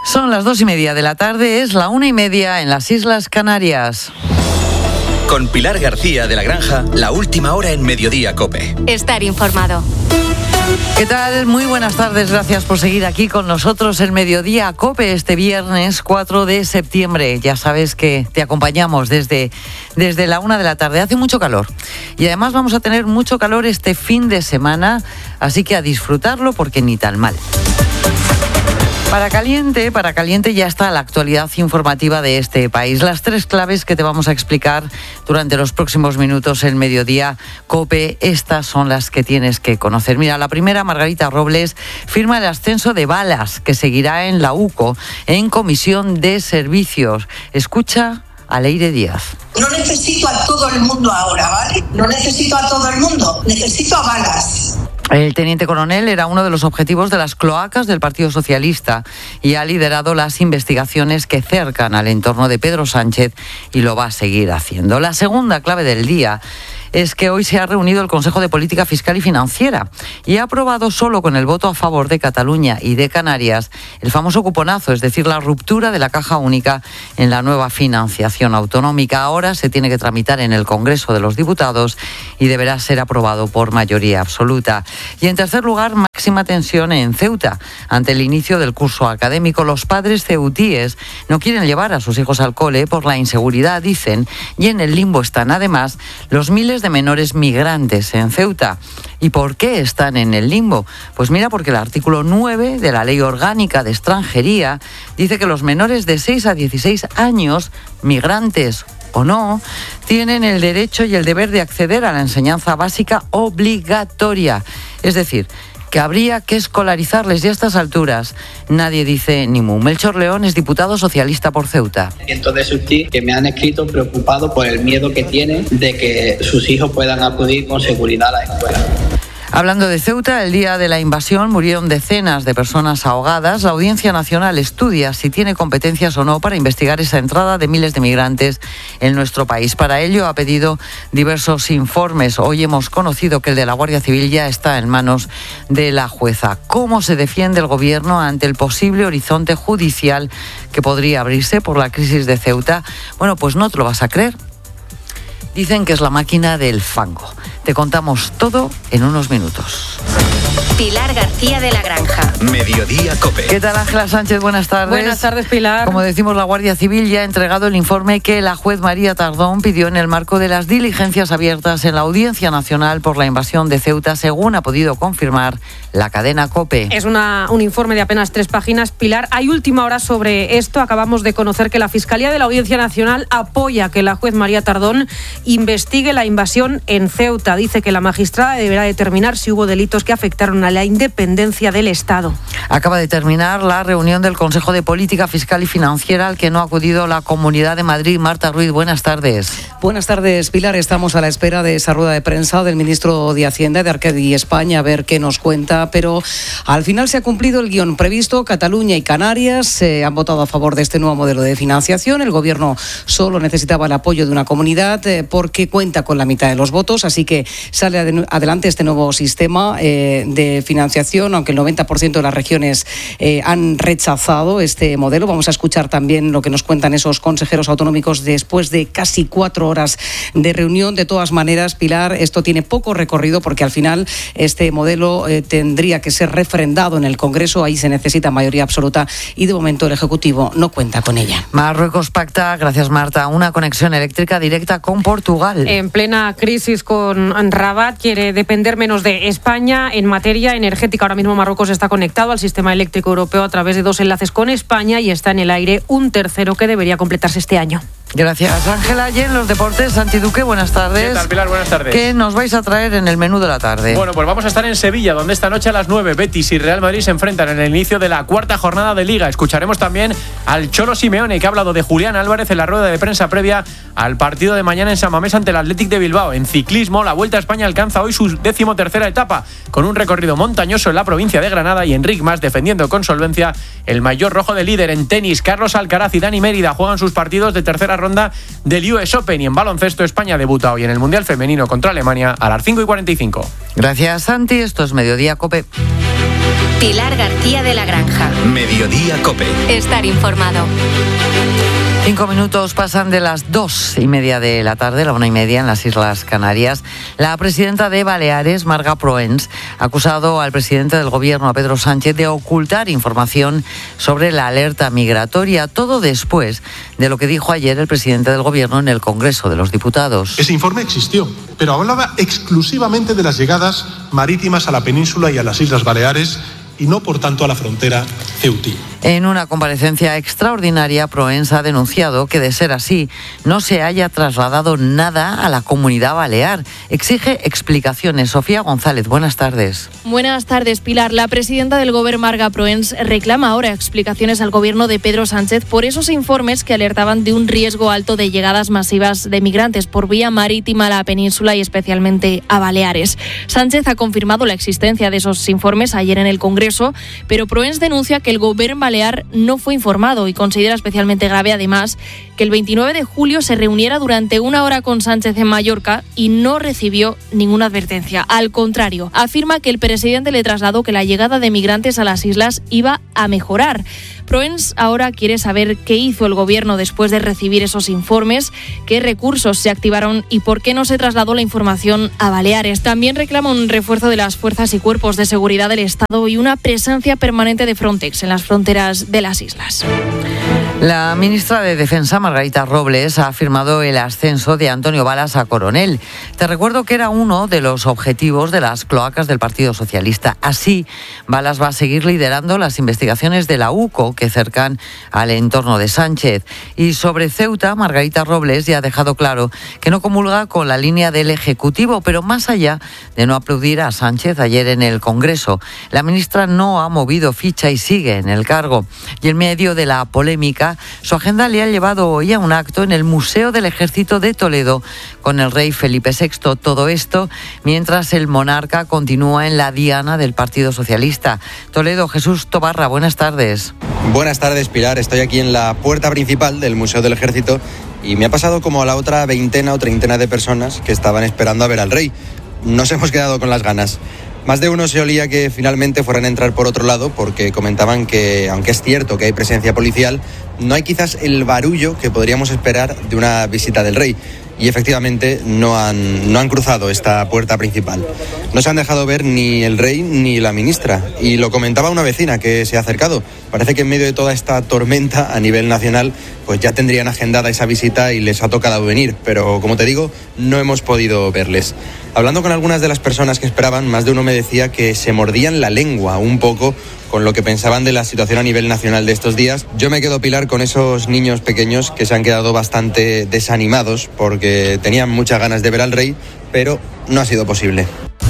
Son las 2:30 de la tarde, es la 1:30 en las Islas Canarias. Con Pilar García de la Granja, la última hora en Mediodía COPE. Estar informado. ¿Qué tal? Muy buenas tardes, gracias por seguir aquí con nosotros en Mediodía COPE este viernes 4 de septiembre. Ya sabes que te acompañamos desde la 1 de la tarde. Hace mucho calor y además vamos a tener mucho calor este fin de semana, así que a disfrutarlo porque ni tan mal. Para caliente ya está la actualidad informativa de este país. Las 3 claves que te vamos a explicar durante los próximos minutos en Mediodía COPE, estas son las que tienes que conocer. Mira, la primera, Margarita Robles firma el ascenso de Balas, que seguirá en la UCO, en Comisión de Servicios. Escucha a Leire Díaz. No necesito a todo el mundo ahora, ¿vale? No necesito a todo el mundo, necesito a Balas. El teniente coronel era uno de los objetivos de las cloacas del Partido Socialista y ha liderado las investigaciones que cercan al entorno de Pedro Sánchez y lo va a seguir haciendo. La segunda clave del día es que hoy se ha reunido el Consejo de Política Fiscal y Financiera y ha aprobado solo con el voto a favor de Cataluña y de Canarias el famoso cuponazo, es decir, la ruptura de la caja única en la nueva financiación autonómica. Ahora se tiene que tramitar en el Congreso de los Diputados y deberá ser aprobado por mayoría absoluta. Y en tercer lugar, máxima tensión en Ceuta. Ante el inicio del curso académico, los padres ceutíes no quieren llevar a sus hijos al cole por la inseguridad, dicen, y en el limbo están además los miles de menores migrantes en Ceuta. ¿Y por qué están en el limbo? Pues mira, porque el artículo 9 de la Ley Orgánica de Extranjería dice que los menores de 6 a 16 años, migrantes o no, tienen el derecho y el deber de acceder a la enseñanza básica obligatoria. Es decir, que habría que escolarizarles, y a estas alturas nadie dice ni mu. Melchor León es diputado socialista por Ceuta. Cientos de sus tíos que me han escrito preocupados por el miedo que tienen de que sus hijos puedan acudir con seguridad a la escuela. Hablando de Ceuta, el día de la invasión murieron decenas de personas ahogadas. La Audiencia Nacional estudia si tiene competencias o no para investigar esa entrada de miles de migrantes en nuestro país. Para ello ha pedido diversos informes. Hoy hemos conocido que el de la Guardia Civil ya está en manos de la jueza. ¿Cómo se defiende el gobierno ante el posible horizonte judicial que podría abrirse por la crisis de Ceuta? Bueno, pues no te lo vas a creer. Dicen que es la máquina del fango. Te contamos todo en unos minutos. Pilar García de la Granja. Mediodía COPE. ¿Qué tal, Ángela Sánchez? Buenas tardes. Buenas tardes, Pilar. Como decimos, la Guardia Civil ya ha entregado el informe que la juez María Tardón pidió en el marco de las diligencias abiertas en la Audiencia Nacional por la invasión de Ceuta, según ha podido confirmar la cadena COPE. Es un informe de apenas 3 páginas, Pilar. Hay última hora sobre esto. Acabamos de conocer que la Fiscalía de la Audiencia Nacional apoya que la juez María Tardón investigue la invasión en Ceuta. Dice que la magistrada deberá determinar si hubo delitos que afectaron a la independencia del Estado. Acaba de terminar la reunión del Consejo de Política Fiscal y Financiera al que no ha acudido la Comunidad de Madrid. Marta Ruiz, buenas tardes. Buenas tardes, Pilar. Estamos a la espera de esa rueda de prensa del ministro de Hacienda de Arcadi España, a ver qué nos cuenta, pero al final se ha cumplido el guión previsto. Cataluña y Canarias han votado a favor de este nuevo modelo de financiación. El gobierno solo necesitaba el apoyo de una comunidad porque cuenta con la mitad de los votos, así que sale adelante este nuevo sistema de financiación, aunque el 90% de las regiones han rechazado este modelo. Vamos a escuchar también lo que nos cuentan esos consejeros autonómicos después de casi 4 horas de reunión. De todas maneras, Pilar, esto tiene poco recorrido porque al final este modelo tendría que ser refrendado en el Congreso. Ahí se necesita mayoría absoluta y de momento el Ejecutivo no cuenta con ella. Marruecos pacta, gracias Marta, una conexión eléctrica directa con Portugal. En plena crisis con Rabat, quiere depender menos de España en materia energética. Ahora mismo Marruecos está conectado al sistema eléctrico europeo a través de 2 enlaces con España y está en el aire un tercero que debería completarse este año. Gracias, Ángela. Y en los deportes, Santi Duque, buenas tardes. ¿Qué tal, Pilar? Buenas tardes. ¿Qué nos vais a traer en el menú de la tarde? Bueno, pues vamos a estar en Sevilla, donde esta noche a las 9 Betis y Real Madrid se enfrentan en el inicio de la 4ª jornada de Liga. Escucharemos también al Cholo Simeone, que ha hablado de Julián Álvarez en la rueda de prensa previa al partido de mañana en San Mamés ante el Athletic de Bilbao. En ciclismo, la Vuelta a España alcanza hoy su 13ª etapa, con un recorrido montañoso en la provincia de Granada y Enric Mas defendiendo con solvencia el maillot rojo de líder. En tenis, Carlos Alcaraz y Dani Mérida juegan sus partidos de tercera ronda del US Open. Y en baloncesto, España debuta hoy en el Mundial Femenino contra Alemania a las 5:45. Gracias, Santi. Esto es Mediodía COPE. Pilar García de la Granja. Mediodía COPE. Estar informado. 5 minutos pasan de las 2:30 de la tarde, la 1:30 en las Islas Canarias. La presidenta de Baleares, Marga Proens, ha acusado al presidente del gobierno, a Pedro Sánchez, de ocultar información sobre la alerta migratoria. Todo después de lo que dijo ayer el presidente del gobierno en el Congreso de los Diputados. Ese informe existió, pero hablaba exclusivamente de las llegadas marítimas a la península y a las Islas Baleares, y no, por tanto, a la frontera ceutí. En una comparecencia extraordinaria, Proens ha denunciado que, de ser así, no se haya trasladado nada a la Comunidad Balear. Exige explicaciones. Sofía González, buenas tardes. Buenas tardes, Pilar. La presidenta del Gobierno, Marga Proens, reclama ahora explicaciones al gobierno de Pedro Sánchez por esos informes que alertaban de un riesgo alto de llegadas masivas de migrantes por vía marítima a la península y especialmente a Baleares. Sánchez ha confirmado la existencia de esos informes ayer en el Congreso, pero Proens denuncia que el Gobierno Balear no fue informado y considera especialmente grave, además, que el 29 de julio se reuniera durante una hora con Sánchez en Mallorca y no recibió ninguna advertencia. Al contrario, afirma que el presidente le trasladó que la llegada de migrantes a las islas iba a mejorar. Proens ahora quiere saber qué hizo el gobierno después de recibir esos informes, qué recursos se activaron y por qué no se trasladó la información a Baleares. También reclama un refuerzo de las fuerzas y cuerpos de seguridad del Estado y una presencia permanente de Frontex en las fronteras de las islas. La ministra de Defensa, Margarita Robles, ha firmado el ascenso de Antonio Balas a coronel. Te recuerdo que era uno de los objetivos de las cloacas del Partido Socialista. Así, Balas va a seguir liderando las investigaciones de la UCO que cercan al entorno de Sánchez. Y sobre Ceuta, Margarita Robles ya ha dejado claro que no comulga con la línea del Ejecutivo, pero más allá de no aplaudir a Sánchez ayer en el Congreso, la ministra no ha movido ficha y sigue en el cargo. Y en medio de la polémica, su agenda le ha llevado hoy a un acto en el Museo del Ejército de Toledo con el rey Felipe VI. Todo esto mientras el monarca continúa en la diana del Partido Socialista. Toledo, Jesús Tobarra, buenas tardes. Buenas tardes, Pilar. Estoy aquí en la puerta principal del Museo del Ejército y me ha pasado como a la otra veintena o treintena de personas que estaban esperando a ver al rey. Nos hemos quedado con las ganas. Más de uno se olía que finalmente fueran a entrar por otro lado porque comentaban que, aunque es cierto que hay presencia policial, no hay quizás el barullo que podríamos esperar de una visita del rey. Y efectivamente no han cruzado esta puerta principal. No se han dejado ver ni el rey ni la ministra. Y lo comentaba una vecina que se ha acercado. Parece que en medio de toda esta tormenta a nivel nacional, pues ya tendrían agendada esa visita y les ha tocado venir. Pero como te digo, no hemos podido verles. Hablando con algunas de las personas que esperaban, más de uno me decía que se mordían la lengua un poco con lo que pensaban de la situación a nivel nacional de estos días. Yo me quedo, Pilar, con esos niños pequeños que se han quedado bastante desanimados porque tenían muchas ganas de ver al rey, pero no ha sido posible.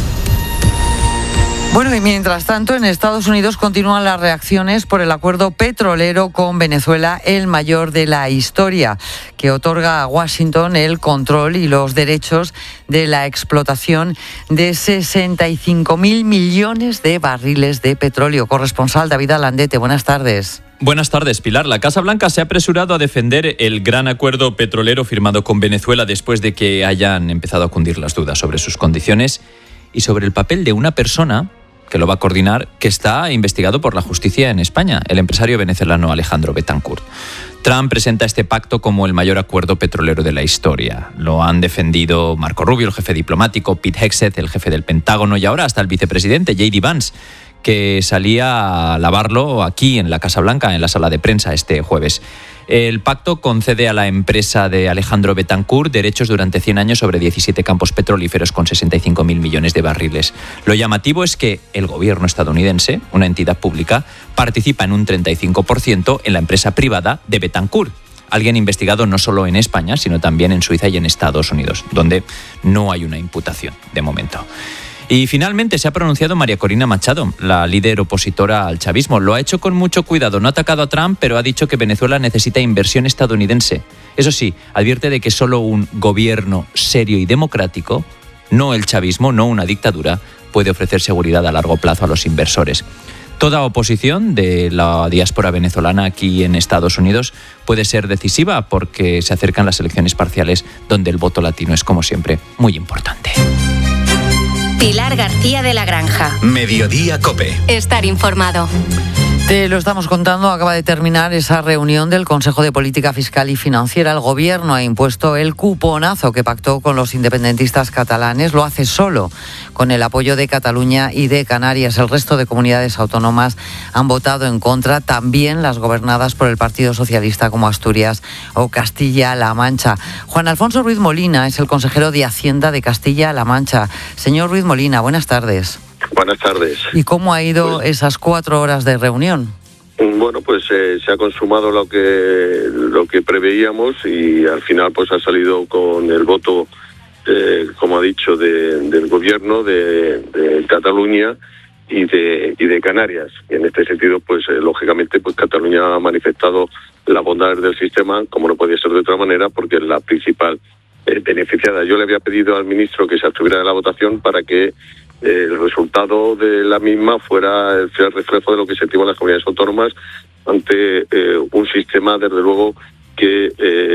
Bueno, y mientras tanto, en Estados Unidos continúan las reacciones por el acuerdo petrolero con Venezuela, el mayor de la historia, que otorga a Washington el control y los derechos de la explotación de 65.000 millones de barriles de petróleo. Corresponsal David Alandete, buenas tardes. Buenas tardes, Pilar. La Casa Blanca se ha apresurado a defender el gran acuerdo petrolero firmado con Venezuela después de que hayan empezado a cundir las dudas sobre sus condiciones y sobre el papel de una persona que lo va a coordinar, que está investigado por la justicia en España, el empresario venezolano Alejandro Betancourt. Trump presenta este pacto como el mayor acuerdo petrolero de la historia. Lo han defendido Marco Rubio, el jefe diplomático, Pete Hegseth, el jefe del Pentágono, y ahora hasta el vicepresidente J.D. Vance, que salía a alabarlo aquí en la Casa Blanca, en la sala de prensa este jueves. El pacto concede a la empresa de Alejandro Betancourt derechos durante 100 años sobre 17 campos petrolíferos con 65.000 millones de barriles. Lo llamativo es que el gobierno estadounidense, una entidad pública, participa en un 35% en la empresa privada de Betancourt. Alguien investigado no solo en España, sino también en Suiza y en Estados Unidos, donde no hay una imputación de momento. Y finalmente se ha pronunciado María Corina Machado, la líder opositora al chavismo. Lo ha hecho con mucho cuidado, no ha atacado a Trump, pero ha dicho que Venezuela necesita inversión estadounidense. Eso sí, advierte de que solo un gobierno serio y democrático, no el chavismo, no una dictadura, puede ofrecer seguridad a largo plazo a los inversores. Toda oposición de la diáspora venezolana aquí en Estados Unidos puede ser decisiva porque se acercan las elecciones parciales donde el voto latino es, como siempre, muy importante. Pilar García de la Granja. Mediodía COPE. Estar informado. Te lo estamos contando, acaba de terminar esa reunión del Consejo de Política Fiscal y Financiera. El Gobierno ha impuesto el cuponazo que pactó con los independentistas catalanes. Lo hace solo con el apoyo de Cataluña y de Canarias. El resto de comunidades autónomas han votado en contra, también las gobernadas por el Partido Socialista como Asturias o Castilla-La Mancha. Juan Alfonso Ruiz Molina es el consejero de Hacienda de Castilla-La Mancha. Señor Ruiz Molina, buenas tardes. Buenas tardes. ¿Y cómo ha ido esas 4 horas de reunión? Bueno, pues se ha consumado lo que preveíamos y al final pues ha salido con el voto, como ha dicho, del gobierno de Cataluña y de Canarias. Y en este sentido, pues lógicamente, pues Cataluña ha manifestado la bondad del sistema, como no podía ser de otra manera, porque es la principal beneficiada. Yo le había pedido al ministro que se abstuviera de la votación para que el resultado de la misma fuera el fiel reflejo de lo que sentimos las comunidades autónomas ante un sistema, desde luego, que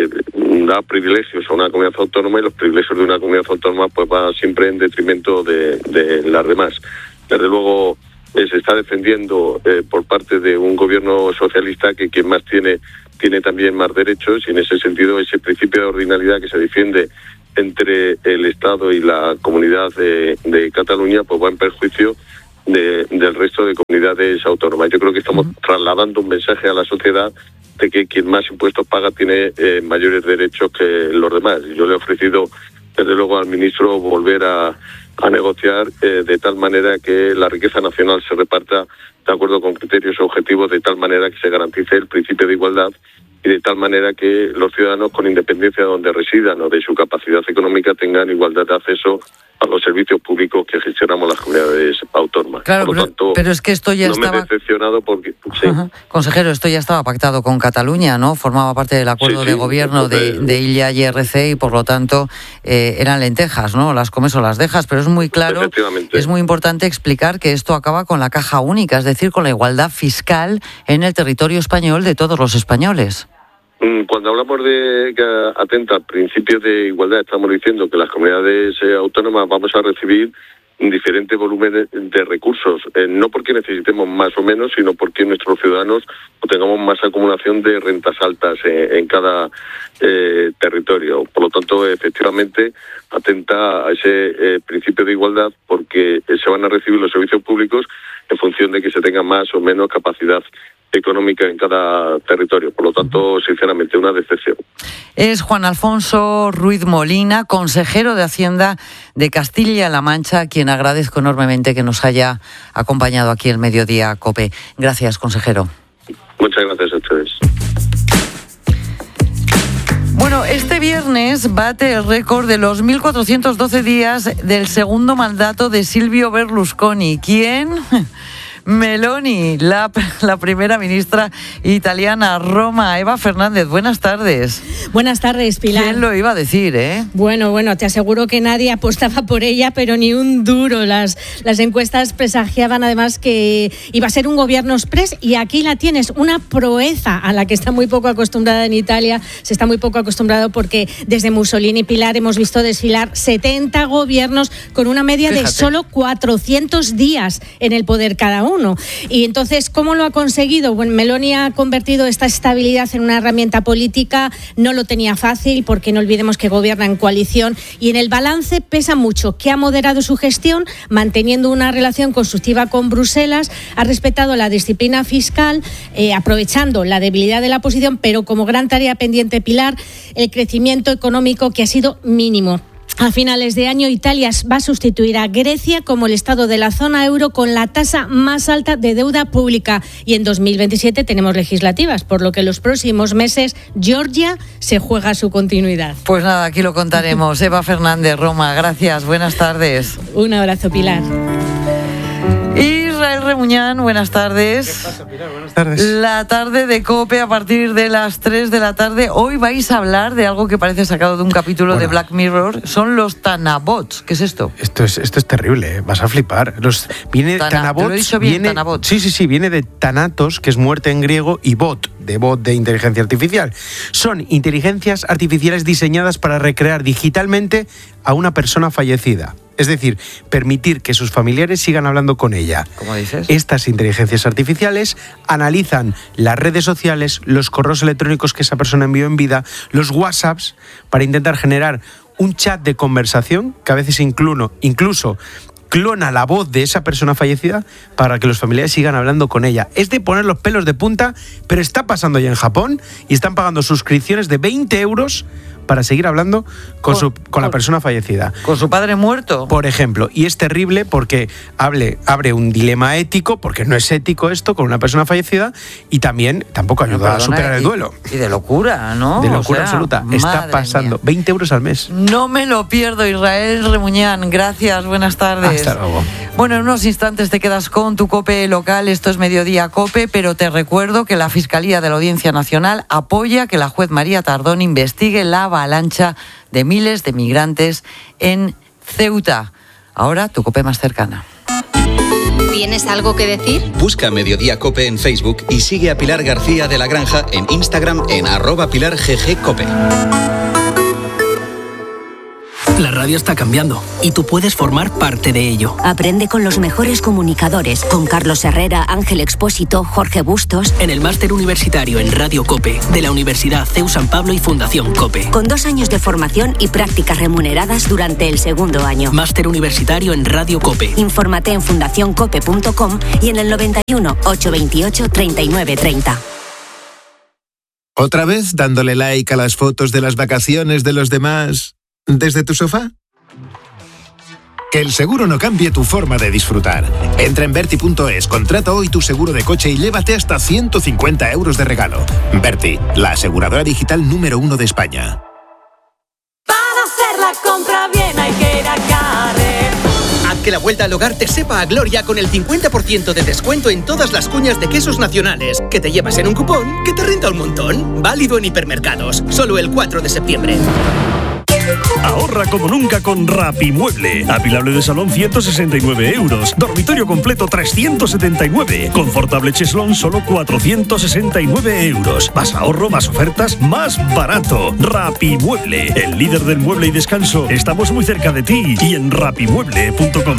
da privilegios a una comunidad autónoma, y los privilegios de una comunidad autónoma pues va siempre en detrimento de las demás. Desde luego se está defendiendo por parte de un gobierno socialista que quien más tiene también más derechos, y en ese sentido ese principio de ordinalidad que se defiende entre el Estado y la comunidad de Cataluña pues va en perjuicio del resto de comunidades autónomas. Yo creo que estamos trasladando un mensaje a la sociedad de que quien más impuestos paga tiene mayores derechos que los demás. Yo le he ofrecido desde luego al ministro volver a negociar de tal manera que la riqueza nacional se reparta de acuerdo con criterios objetivos, de tal manera que se garantice el principio de igualdad y de tal manera que los ciudadanos, con independencia de donde residan o de su capacidad económica, tengan igualdad de acceso a los servicios públicos que gestionamos las comunidades autónomas. Claro, por lo tanto, pero es que esto ya no estaba... me he decepcionado porque... Sí. Consejero, esto ya estaba pactado con Cataluña, ¿no? Formaba parte del acuerdo de gobierno de Illa y RC y, por lo tanto, eran lentejas, ¿no? Las comes o las dejas, pero es muy claro, es muy importante explicar que esto acaba con la caja única, es decir, con la igualdad fiscal en el territorio español de todos los españoles. Cuando hablamos de que atenta al principio de igualdad, estamos diciendo que las comunidades autónomas vamos a recibir diferentes volúmenes de recursos, no porque necesitemos más o menos, sino porque nuestros ciudadanos tengamos más acumulación de rentas altas en cada territorio. Por lo tanto, efectivamente, atenta a ese principio de igualdad, porque se van a recibir los servicios públicos en función de que se tenga más o menos capacidad económica en cada territorio. Por lo tanto, sinceramente, una decepción. Es Juan Alfonso Ruiz Molina, consejero de Hacienda de Castilla-La Mancha, a quien agradezco enormemente que nos haya acompañado aquí en Mediodía COPE. Gracias, consejero. Muchas gracias a ustedes. Bueno, este viernes bate el récord de los 1.412 días del segundo mandato de Silvio Berlusconi. ¿Quién? Meloni, la primera ministra italiana. Roma, Eva Fernández, buenas tardes. Buenas tardes, Pilar. ¿Quién lo iba a decir, Bueno, te aseguro que nadie apostaba por ella, pero ni un duro. Las encuestas presagiaban además que iba a ser un gobierno express, y aquí la tienes, una proeza a la que está muy poco acostumbrada en Italia. Se está muy poco acostumbrado porque desde Mussolini, Pilar, hemos visto desfilar 70 gobiernos con una media de solo 400 días en el poder cada uno. Y entonces, ¿cómo lo ha conseguido? Bueno, Meloni ha convertido esta estabilidad en una herramienta política. No lo tenía fácil, porque no olvidemos que gobierna en coalición, y en el balance pesa mucho que ha moderado su gestión, manteniendo una relación constructiva con Bruselas, ha respetado la disciplina fiscal, aprovechando la debilidad de la oposición, pero como gran tarea pendiente, Pilar, el crecimiento económico, que ha sido mínimo. A finales de año, Italia va a sustituir a Grecia como el estado de la zona euro con la tasa más alta de deuda pública. Y en 2027 tenemos legislativas, por lo que en los próximos meses Georgia se juega su continuidad. Pues nada, aquí lo contaremos. Eva Fernández, Roma, gracias. Buenas tardes. Un abrazo, Pilar. Israel Remuñán, buenas tardes. ¿Qué pasa, Pilar? Buenas tardes. La tarde de COPE a partir de las 3 de la tarde. Hoy vais a hablar de algo que parece sacado de un capítulo de Black Mirror. Son los Tanabots. ¿Qué es esto? Esto es terrible, vas a flipar. Tanabots. ¿Lo he dicho bien, Tanabots? Sí, viene de Thanatos, que es muerte en griego, y bot de inteligencia artificial. Son inteligencias artificiales diseñadas para recrear digitalmente a una persona fallecida. Es decir, permitir que sus familiares sigan hablando con ella. ¿Cómo dices? Estas inteligencias artificiales analizan las redes sociales, los correos electrónicos que esa persona envió en vida, los WhatsApps, para intentar generar un chat de conversación que a veces incluso clona la voz de esa persona fallecida para que los familiares sigan hablando con ella. Es de poner los pelos de punta, pero está pasando ya en Japón y están pagando suscripciones de 20 euros para seguir hablando con la persona fallecida. ¿Con su padre muerto? Por ejemplo. Y es terrible porque abre un dilema ético, porque no es ético esto con una persona fallecida, y también tampoco ayuda a superar el duelo. Y de locura, ¿no? De locura absoluta. Está pasando. 20 euros al mes. No me lo pierdo, Israel Remuñán. Gracias, buenas tardes. Hasta luego. Bueno, en unos instantes te quedas con tu COPE local. Esto es Mediodía COPE, pero te recuerdo que la Fiscalía de la Audiencia Nacional apoya que la juez María Tardón investigue la avalancha de miles de migrantes en Ceuta. Ahora tu COPE más cercana. ¿Tienes algo que decir? Busca Mediodía COPE en Facebook y sigue a Pilar García de la Granja en Instagram en @PilarGGCope. La radio está cambiando y tú puedes formar parte de ello. Aprende con los mejores comunicadores, con Carlos Herrera, Ángel Expósito, Jorge Bustos. En el máster universitario en Radio COPE de la Universidad CEU San Pablo y Fundación COPE. Con 2 años de formación y prácticas remuneradas durante el segundo año. Máster universitario en Radio COPE. Infórmate en fundacioncope.com y en el 91 828 3930. ¿Otra vez dándole like a las fotos de las vacaciones de los demás desde tu sofá? Que el seguro no cambie tu forma de disfrutar. Entra en Verti.es, contrata hoy tu seguro de coche y llévate hasta 150 euros de regalo. Verti, la aseguradora digital número 1 de España. Para hacer la compra bien hay que ir a Carrer. Haz que la vuelta al hogar te sepa a gloria con el 50% de descuento en todas las cuñas de quesos nacionales, que te llevas en un cupón que te renta un montón. Válido en hipermercados, solo el 4 de septiembre. Ahorra como nunca con Rapimueble. Apilable de salón 169 euros. Dormitorio completo 379. Confortable cheslón solo 469 euros. Más ahorro, más ofertas, más barato. Rapimueble, el líder del mueble y descanso. Estamos muy cerca de ti y en rapimueble.com.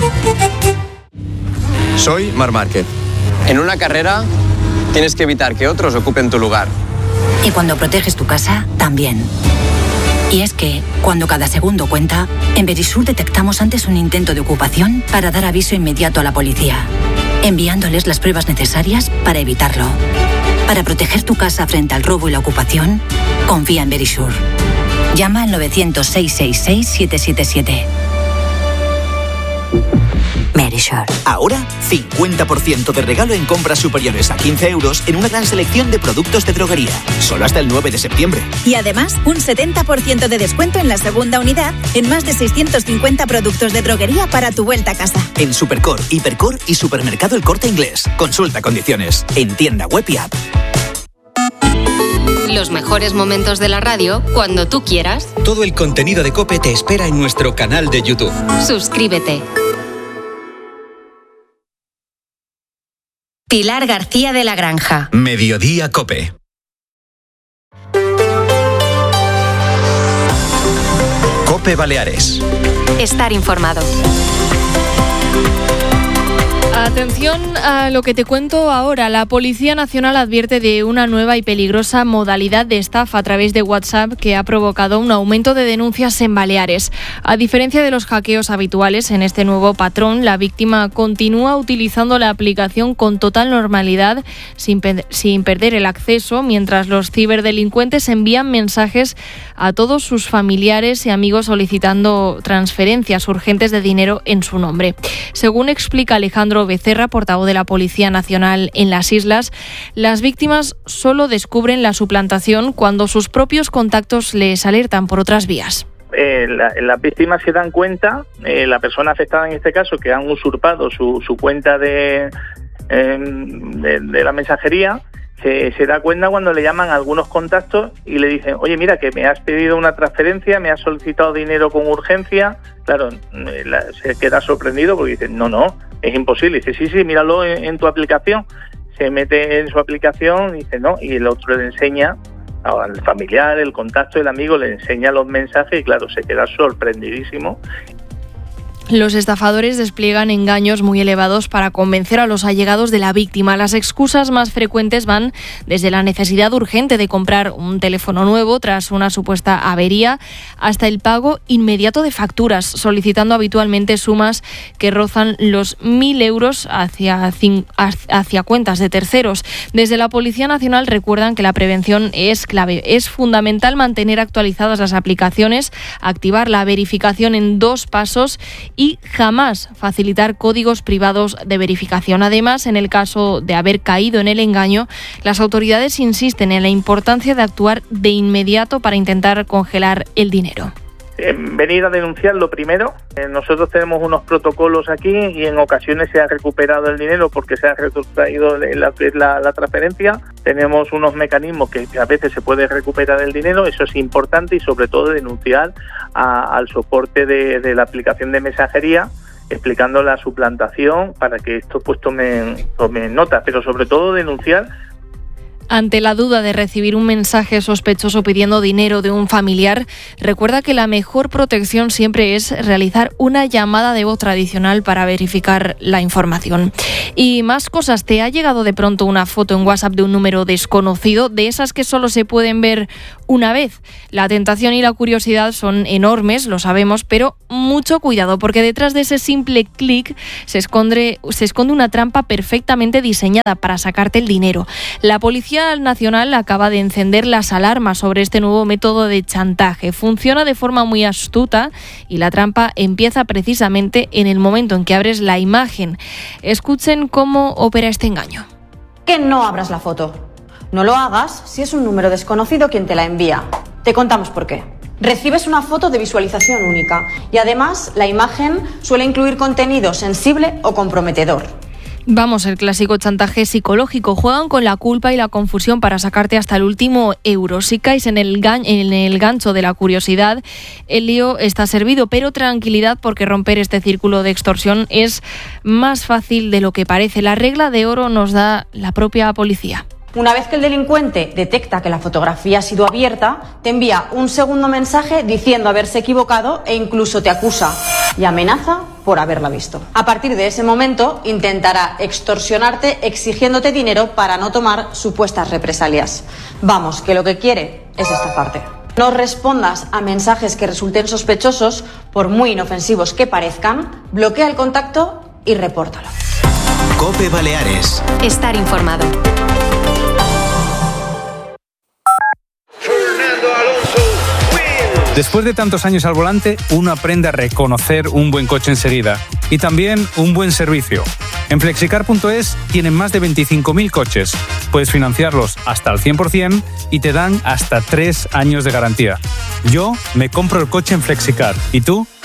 Soy Marc Márquez. En una carrera tienes que evitar que otros ocupen tu lugar. Y cuando proteges tu casa, también. Y es que, cuando cada segundo cuenta, en Verisur detectamos antes un intento de ocupación para dar aviso inmediato a la policía, enviándoles las pruebas necesarias para evitarlo. Para proteger tu casa frente al robo y la ocupación, confía en Verisur. Llama al 900-666-777. Verisur. Ahora, 50% de regalo en compras superiores a 15 euros en una gran selección de productos de droguería. Solo hasta el 9 de septiembre. Y además, un 70% de descuento en la segunda unidad en más de 650 productos de droguería para tu vuelta a casa. En Supercor, Hipercor y Supermercado El Corte Inglés. Consulta condiciones. En tienda web y app. Los mejores momentos de la radio cuando tú quieras. Todo el contenido de COPE te espera en nuestro canal de YouTube. Suscríbete. Pilar García de la Granja. Mediodía COPE. COPE Baleares. Estar informado. Atención a lo que te cuento ahora. La Policía Nacional advierte de una nueva y peligrosa modalidad de estafa a través de WhatsApp que ha provocado un aumento de denuncias en Baleares. A diferencia de los hackeos habituales en este nuevo patrón, la víctima continúa utilizando la aplicación con total normalidad, sin perder el acceso, mientras los ciberdelincuentes envían mensajes a todos sus familiares y amigos solicitando transferencias urgentes de dinero en su nombre. Según explica Alejandro Becerra, portavoz de la Policía Nacional en las islas, las víctimas solo descubren la suplantación cuando sus propios contactos les alertan por otras vías. las víctimas se dan cuenta, la persona afectada en este caso, que han usurpado su cuenta de la mensajería, se da cuenta cuando le llaman a algunos contactos y le dicen, oye, mira, que me has pedido una transferencia, me has solicitado dinero con urgencia. Claro, se queda sorprendido porque dice, no, es imposible. Dice, sí, míralo en tu aplicación. Se mete en su aplicación y dice, no, y el otro le enseña al familiar, el contacto, el amigo, le enseña los mensajes y claro, se queda sorprendidísimo. Los estafadores despliegan engaños muy elevados para convencer a los allegados de la víctima. Las excusas más frecuentes van desde la necesidad urgente de comprar un teléfono nuevo tras una supuesta avería hasta el pago inmediato de facturas, solicitando habitualmente sumas que rozan los 1.000 euros hacia cuentas de terceros. Desde la Policía Nacional recuerdan que la prevención es clave. Es fundamental mantener actualizadas las aplicaciones, activar la verificación en 2 pasos y jamás facilitar códigos privados de verificación. Además, en el caso de haber caído en el engaño, las autoridades insisten en la importancia de actuar de inmediato para intentar congelar el dinero. Venir a denunciarlo primero. Nosotros tenemos unos protocolos aquí y en ocasiones se ha recuperado el dinero porque se ha retrotraído la transferencia. Tenemos unos mecanismos que a veces se puede recuperar el dinero, eso es importante, y sobre todo denunciar al soporte de la aplicación de mensajería, explicando la suplantación para que esto pues tome nota, pero sobre todo denunciar. Ante la duda de recibir un mensaje sospechoso pidiendo dinero de un familiar, recuerda que la mejor protección siempre es realizar una llamada de voz tradicional para verificar la información. Y más cosas, ¿te ha llegado de pronto una foto en WhatsApp de un número desconocido, de esas que solo se pueden ver una vez? La tentación y la curiosidad son enormes, lo sabemos, pero mucho cuidado, porque detrás de ese simple clic se esconde una trampa perfectamente diseñada para sacarte el dinero. La Policía Nacional acaba de encender las alarmas sobre este nuevo método de chantaje. Funciona de forma muy astuta y la trampa empieza precisamente en el momento en que abres la imagen. Escuchen cómo opera este engaño. Que no abras la foto. No lo hagas si es un número desconocido quien te la envía. Te contamos por qué. Recibes una foto de visualización única y además la imagen suele incluir contenido sensible o comprometedor. Vamos, el clásico chantaje psicológico. Juegan con la culpa y la confusión para sacarte hasta el último euro. Si caes en el gancho de la curiosidad, el lío está servido. Pero tranquilidad, porque romper este círculo de extorsión es más fácil de lo que parece. La regla de oro nos da la propia policía. Una vez que el delincuente detecta que la fotografía ha sido abierta, te envía un segundo mensaje diciendo haberse equivocado e incluso te acusa y amenaza por haberla visto. A partir de ese momento intentará extorsionarte exigiéndote dinero para no tomar supuestas represalias. Vamos, que lo que quiere es estafarte. No respondas a mensajes que resulten sospechosos, por muy inofensivos que parezcan, bloquea el contacto y repórtalo. COPE Baleares. Estar informado. Después de tantos años al volante, uno aprende a reconocer un buen coche enseguida y también un buen servicio. En Flexicar.es tienen más de 25.000 coches. Puedes financiarlos hasta el 100% y te dan hasta 3 años de garantía. Yo me compro el coche en Flexicar. ¿Y tú?